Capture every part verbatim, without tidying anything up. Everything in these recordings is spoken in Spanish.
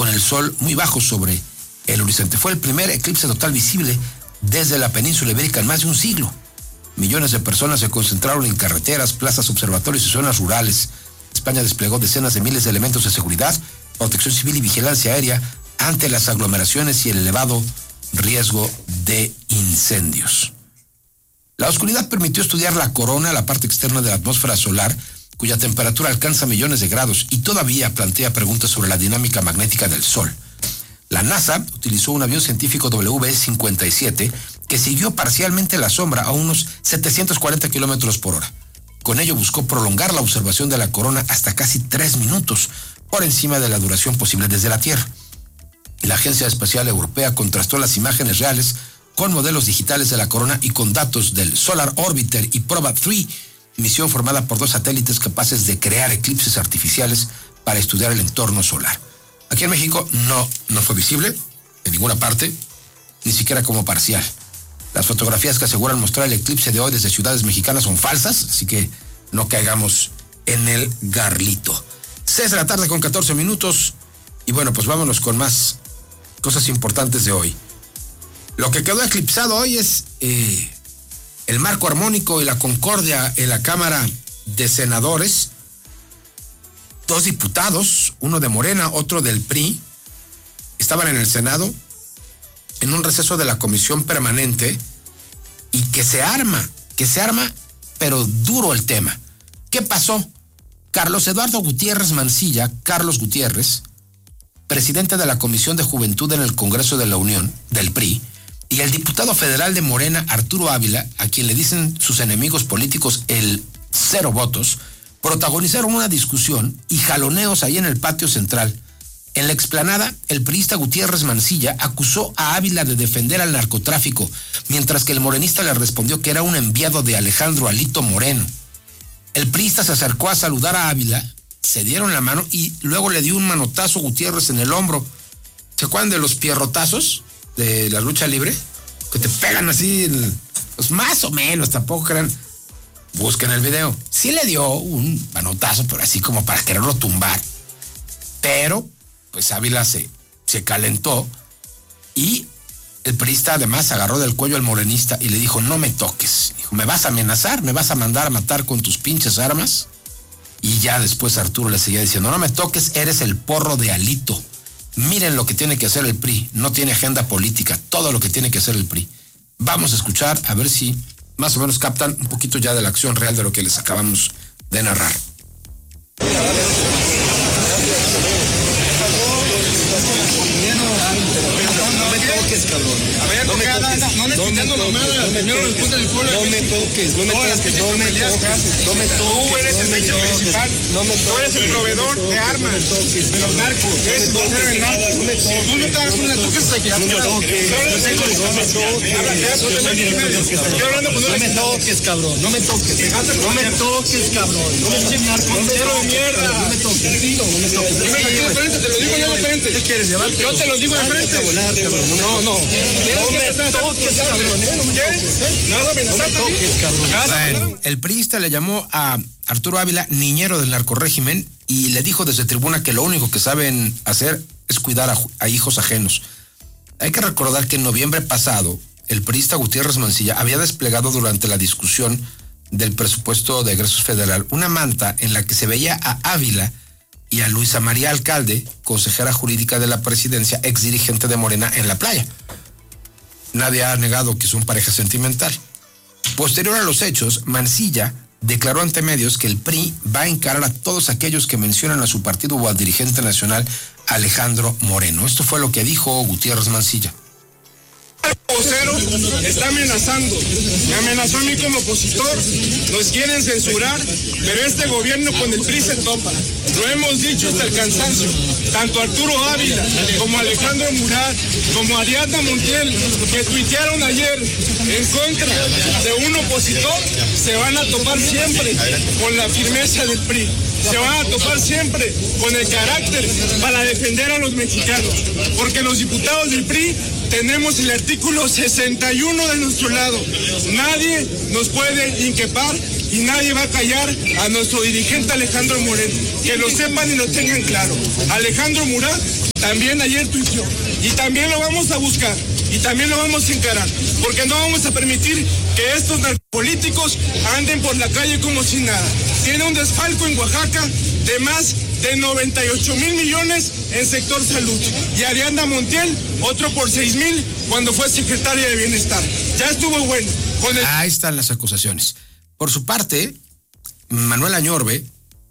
con el sol muy bajo sobre el horizonte. Fue el primer eclipse total visible desde la península ibérica en más de un siglo. Millones de personas se concentraron en carreteras, plazas, observatorios y zonas rurales. España desplegó decenas de miles de elementos de seguridad, protección civil y vigilancia aérea ante las aglomeraciones y el elevado riesgo de incendios. La oscuridad permitió estudiar la corona, la parte externa de la atmósfera solar, cuya temperatura alcanza millones de grados y todavía plantea preguntas sobre la dinámica magnética del Sol. La NASA utilizó un avión científico W cincuenta y siete que siguió parcialmente la sombra a unos setecientos cuarenta kilómetros por hora. Con ello buscó prolongar la observación de la corona hasta casi tres minutos, por encima de la duración posible desde la Tierra. La Agencia Espacial Europea contrastó las imágenes reales con modelos digitales de la corona y con datos del Solar Orbiter y Proba tres, misión formada por dos satélites capaces de crear eclipses artificiales para estudiar el entorno solar. Aquí en México no, no fue visible en ninguna parte, ni siquiera como parcial. Las fotografías que aseguran mostrar el eclipse de hoy desde ciudades mexicanas son falsas, así que no caigamos en el garlito. seis de la tarde con catorce minutos, y bueno, pues vámonos con más cosas importantes de hoy. Lo que quedó eclipsado hoy es eh, el marco armónico y la concordia en la Cámara de Senadores. Dos diputados, uno de Morena, otro del P R I, estaban en el Senado en un receso de la comisión permanente y que se arma, que se arma, pero duro el tema. ¿Qué pasó? Carlos Eduardo Gutiérrez Mancilla, Carlos Gutiérrez, presidente de la Comisión de Juventud en el Congreso de la Unión, del P R I, y el diputado federal de Morena, Arturo Ávila, a quien le dicen sus enemigos políticos el cero votos, protagonizaron una discusión y jaloneos ahí en el patio central. En la explanada, el priista Gutiérrez Mancilla acusó a Ávila de defender al narcotráfico, mientras que el morenista le respondió que era un enviado de Alejandro Alito Moreno. El priista se acercó a saludar a Ávila, se dieron la mano y luego le dio un manotazo a Gutiérrez en el hombro. ¿Se acuerdan de los pierrotazos de la lucha libre? Que te pegan así, en, pues más o menos, tampoco crean. Busquen el video. Sí le dio un manotazo, pero así como para quererlo tumbar. Pero pues Ávila se, se calentó y el priista además agarró del cuello al morenista y le dijo, no me toques. Dijo, ¿me vas a amenazar? ¿Me vas a mandar a matar con tus pinches armas? Y ya después Arturo le seguía diciendo, no me toques, eres el porro de Alito. Miren lo que tiene que hacer el P R I. No tiene agenda política, todo lo que tiene que hacer el P R I. Vamos a escuchar a ver si más o menos captan un poquito ya de la acción real de lo que les acabamos de narrar. Cabrón. A ver, no me toques, no me toques, no me toques, no me toques, no me toques, no me toques, tú eres el medio principal, tú eres el proveedor de armas, de los narcos, eres el vocero del narco, tú no te hagas una toques aquí, no me toques, no me toques, estoy hablando con un no me toques, cabrón, no me toques, no me toques, cabrón, no me toques, narcotero de mierda, no me toques, no me toques, te lo digo yo de frente, ¿qué quieres llevar? Yo te lo digo de frente, no, no. No me toques, cabrón. Nada me toques, cabrón. Bueno, el priista le llamó a Arturo Ávila niñero del narcorrégimen y le dijo desde tribuna que lo único que saben hacer es cuidar a, a hijos ajenos. Hay que recordar que en noviembre pasado, el priista Gutiérrez Mancilla había desplegado durante la discusión del presupuesto de egresos federal una manta en la que se veía a Ávila y a Luisa María Alcalde, consejera jurídica de la presidencia, ex dirigente de Morena, en la playa. Nadie ha negado que son pareja sentimental. Posterior a los hechos, Mancilla declaró ante medios que el P R I va a encarar a todos aquellos que mencionan a su partido o al dirigente nacional Alejandro Moreno. Esto fue lo que dijo Gutiérrez Mancilla. El vocero está amenazando, me amenazó a mí como opositor, nos quieren censurar, pero este gobierno con el P R I se topa. Lo hemos dicho hasta el cansancio, tanto Arturo Ávila como Alejandro Murat, como Ariadna Montiel, que tuitearon ayer en contra de un opositor, se van a topar siempre con la firmeza del P R I. Se van a topar siempre con el carácter para defender a los mexicanos, porque los diputados del P R I tenemos el artículo sesenta y uno de nuestro lado. Nadie nos puede inquepar y nadie va a callar a nuestro dirigente Alejandro Moreno. Que lo sepan y lo tengan claro. Alejandro Murat también ayer tuiteó. Y también lo vamos a buscar. Y también lo vamos a encarar. Porque no vamos a permitir que estos narcopolíticos anden por la calle como si nada. Tiene un desfalco en Oaxaca de más de noventa y ocho mil millones en sector salud. Y Ariadna Montiel, otro por seis mil cuando fue secretaria de Bienestar. Ya estuvo bueno. Con el... Ahí están las acusaciones. Por su parte, Manuel Añorbe,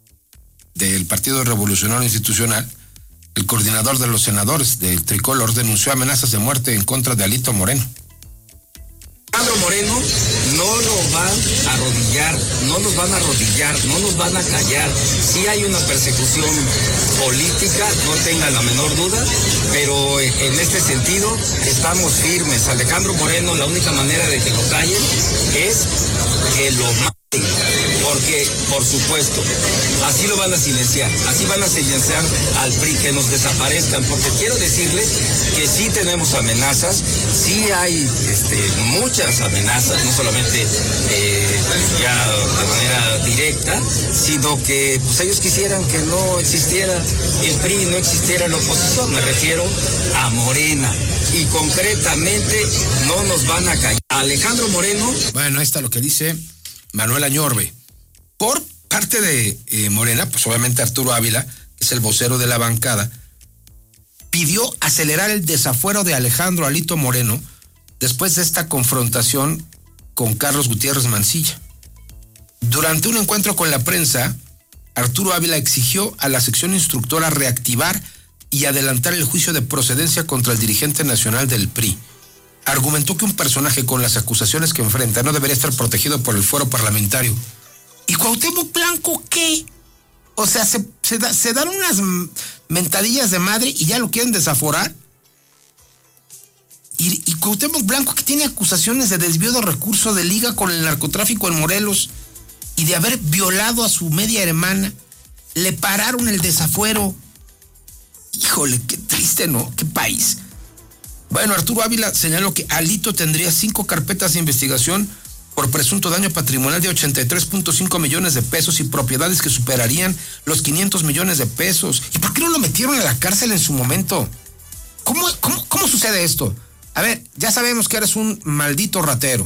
del Partido Revolucionario Institucional, el coordinador de los senadores del Tricolor, denunció amenazas de muerte en contra de Alito Moreno. Alejandro Moreno no lo van a arrodillar, no nos van a arrodillar, no nos van a callar. Sí hay una persecución política, no tengan la menor duda, pero en este sentido estamos firmes. Alejandro Moreno, la única manera de que lo callen es que lo maten. Porque, por supuesto, así lo van a silenciar, así van a silenciar al P R I, que nos desaparezcan, porque quiero decirles que sí tenemos amenazas, sí hay este, muchas amenazas, no solamente eh, ya de manera directa, sino que pues, ellos quisieran que no existiera el P R I, no existiera la oposición, me refiero a Morena, y concretamente no nos van a callar. Alejandro Moreno... Bueno, ahí está lo que dice Manuel Añorbe. Por parte de eh, Morena, pues obviamente Arturo Ávila, que es el vocero de la bancada, pidió acelerar el desafuero de Alejandro Alito Moreno después de esta confrontación con Carlos Gutiérrez Mancilla. Durante un encuentro con la prensa, Arturo Ávila exigió a la sección instructora reactivar y adelantar el juicio de procedencia contra el dirigente nacional del P R I. Argumentó que un personaje con las acusaciones que enfrenta no debería estar protegido por el fuero parlamentario. ¿Y Cuauhtémoc Blanco qué? O sea, se, se, da, se dan unas mentadillas de madre y ya lo quieren desaforar. Y, y Cuauhtémoc Blanco, que tiene acusaciones de desvío de recursos de liga con el narcotráfico en Morelos y de haber violado a su media hermana, le pararon el desafuero. Híjole, qué triste, ¿no? Qué país. Bueno, Arturo Ávila señaló que Alito tendría cinco carpetas de investigación por presunto daño patrimonial de ochenta y tres punto cinco millones de pesos y propiedades que superarían los quinientos millones de pesos. ¿Y por qué no lo metieron a la cárcel en su momento? ¿Cómo, cómo, cómo sucede esto? A ver, ya sabemos que eres un maldito ratero.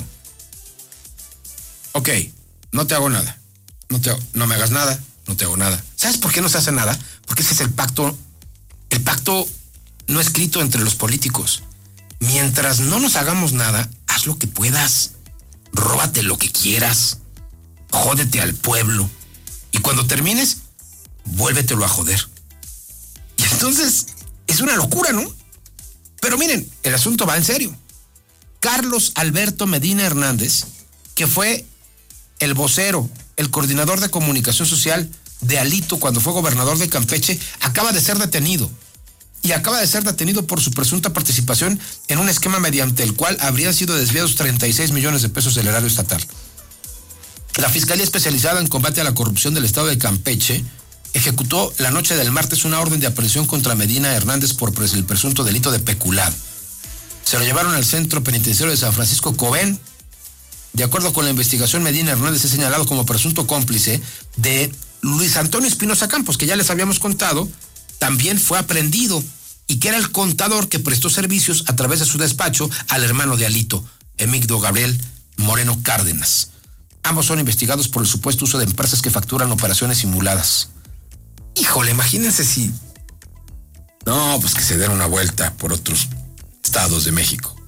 Ok, no te hago nada. No, te, no me hagas nada, no te hago nada. ¿Sabes por qué no se hace nada? Porque ese es el pacto, el pacto no escrito entre los políticos. Mientras no nos hagamos nada, haz lo que puedas. Róbate lo que quieras, jódete al pueblo y cuando termines, vuélvetelo a joder. Y entonces es una locura, ¿no? Pero miren, el asunto va en serio. Carlos Alberto Medina Hernández, que fue el vocero, el coordinador de comunicación social de Alito cuando fue gobernador de Campeche, acaba de ser detenido. Y acaba de ser detenido por su presunta participación en un esquema mediante el cual habrían sido desviados treinta y seis millones de pesos del erario estatal. La Fiscalía Especializada en Combate a la Corrupción del Estado de Campeche ejecutó la noche del martes una orden de aprehensión contra Medina Hernández por el presunto delito de peculado. Se lo llevaron al Centro Penitenciario de San Francisco Cobén. De acuerdo con la investigación, Medina Hernández es señalado como presunto cómplice de Luis Antonio Espinosa Campos, que ya les habíamos contado, también fue aprehendido y que era el contador que prestó servicios a través de su despacho al hermano de Alito, Emigdio Gabriel Moreno Cárdenas. Ambos son investigados por el supuesto uso de empresas que facturan operaciones simuladas. Híjole, imagínense si... No, pues que se den una vuelta por otros estados de México.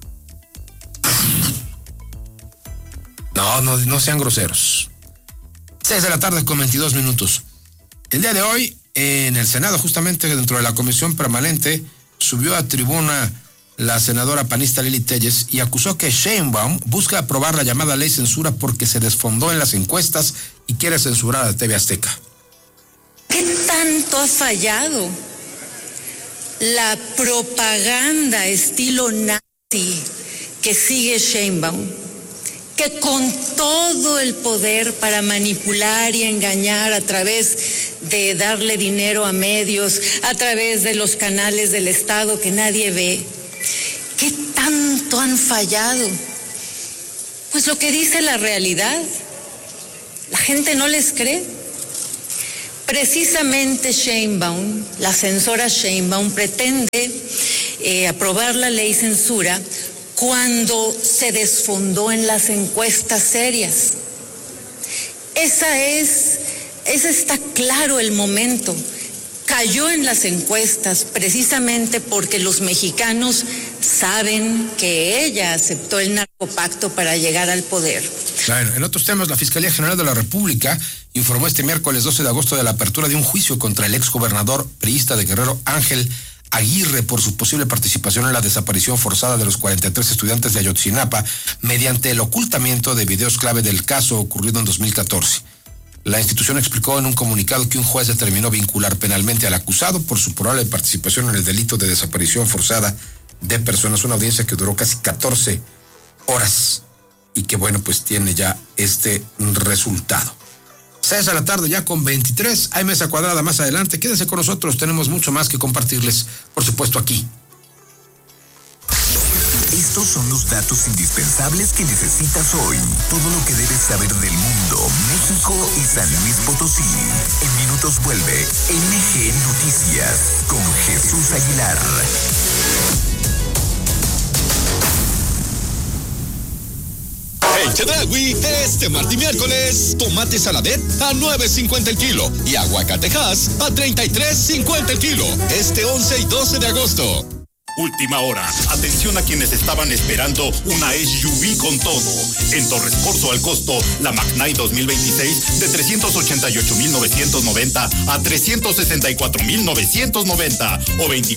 No, no, no sean groseros. Seis de la tarde con veintidós minutos. El día de hoy, en el Senado, justamente dentro de la comisión permanente, subió a tribuna la senadora panista Lili Telles y acusó que Sheinbaum busca aprobar la llamada ley censura porque se desfondó en las encuestas y quiere censurar a T V Azteca. ¿Qué tanto ha fallado la propaganda estilo nazi que sigue Sheinbaum? Que con todo el poder para manipular y engañar a través de darle dinero a medios, a través de los canales del Estado que nadie ve, ¿qué tanto han fallado? Pues lo que dice la realidad, la gente no les cree. Precisamente Sheinbaum, la censora Sheinbaum, pretende eh, aprobar la ley censura cuando se desfondó en las encuestas serias. Esa es, ese está claro el momento. Cayó en las encuestas precisamente porque los mexicanos saben que ella aceptó el narcopacto para llegar al poder. Bueno, en otros temas, la Fiscalía General de la República informó este miércoles doce de agosto de la apertura de un juicio contra el exgobernador priista de Guerrero, Ángel Aguirre, por su posible participación en la desaparición forzada de los cuarenta y tres estudiantes de Ayotzinapa mediante el ocultamiento de videos clave del caso ocurrido en dos mil catorce. La institución explicó en un comunicado que un juez determinó vincular penalmente al acusado por su probable participación en el delito de desaparición forzada de personas, una audiencia que duró casi catorce horas y que, bueno, pues tiene ya este resultado. seis de la tarde ya con veintitrés, hay mesa cuadrada más adelante, quédense con nosotros, tenemos mucho más que compartirles, por supuesto aquí. Estos son los datos indispensables que necesitas hoy. Todo lo que debes saber del mundo, México y San Luis Potosí. En minutos vuelve N G Noticias con Jesús Aguilar. En Chedraui, este martes y miércoles, tomate saladet a nueve cincuenta el kilo y aguacatejas a treinta y tres cincuenta el kilo. Este once y doce de agosto. Última hora. Atención a quienes estaban esperando una S U V con todo. En Torres Corzo al costo, la Magnite dos mil veintiséis de trescientos ochenta y ocho mil novecientos noventa a trescientos sesenta y cuatro mil novecientos noventa o veinticuatro